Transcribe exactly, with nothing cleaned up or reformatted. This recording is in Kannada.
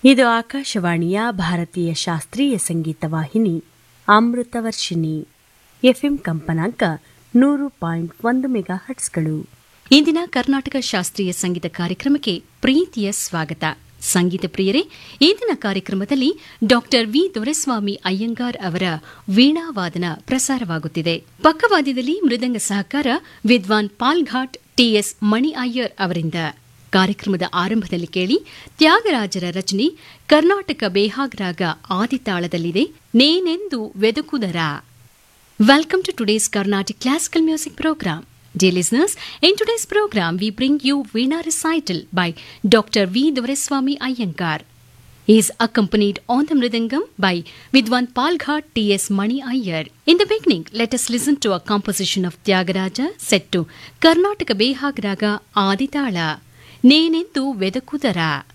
ಇದು ಆಕಾಶವಾಣಿಯ ಭಾರತೀಯ ಶಾಸ್ತ್ರೀಯ ಸಂಗೀತ ವಾಹಿನಿ ಅಮೃತವರ್ಷಿಣಿ ಎಫ್ಎಂ ಕಂಪನಾಂಕ ನೂರು ಪಾಯಿಂಟ್ ಒಂದು ಮೆಗಾ ಹಟ್ಸ್ಗಳು. ಇಂದಿನ ಕರ್ನಾಟಕ ಶಾಸ್ತ್ರೀಯ ಸಂಗೀತ ಕಾರ್ಯಕ್ರಮಕ್ಕೆ ಪ್ರೀತಿಯ ಸ್ವಾಗತ. ಸಂಗೀತ ಪ್ರಿಯರೇ, ಇಂದಿನ ಕಾರ್ಯಕ್ರಮದಲ್ಲಿ ಡಾಕ್ಟರ್ ವಿ ದೊರೆಸ್ವಾಮಿ ಅಯ್ಯಂಗಾರ್ ಅವರ ವೀಣಾವಾದನ ಪ್ರಸಾರವಾಗುತ್ತಿದೆ. ಪಕ್ಕವಾದ್ಯದಲ್ಲಿ ಮೃದಂಗ ಸಹಕಾರ ವಿದ್ವಾನ್ ಪಾಲ್ಘಾಟ್ ಟಿಎಸ್ ಮಣಿ ಅಯ್ಯರ್ ಅವರಿಂದ. ಕಾರ್ಯಕ್ರಮದ ಆರಂಭದಲ್ಲಿ ಕೇಳಿ ತ್ಯಾಗರಾಜರ ರಚನೆ Karnataka ಬೇಹಾಗ್ರಾಗ ಆದಿತಾಳದಲ್ಲಿದೆ, ನೇನೆಂದು ವೆದುಕುದರ. Welcome to today's Carnatic Classical Music Program. Dear listeners, in today's program we bring you Veena Recital by Doctor V. Doreswamy Iyengar. He is accompanied on the mridangam by Vidwan Palghat T S Mani Iyer. In the beginning, let us listen to a composition of Tyagaraja set to Karnataka Behagraga Aditala, Nenendu Vedakudara.